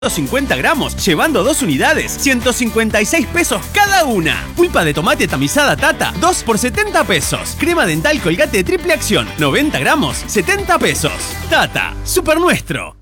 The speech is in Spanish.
50 gramos, llevando 2 unidades, 156 pesos cada una. Pulpa de tomate tamizada Tata, 2 por 70 pesos. Crema dental Colgate triple acción, 90 gramos, 70 pesos. Tata, super nuestro.